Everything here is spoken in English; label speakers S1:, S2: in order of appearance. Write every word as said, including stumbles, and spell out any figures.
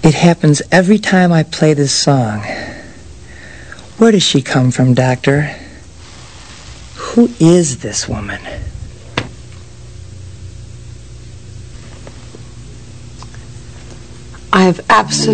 S1: It happens every time I play this song. Where does she come from, Doctor? Who is this woman?
S2: I have absolutely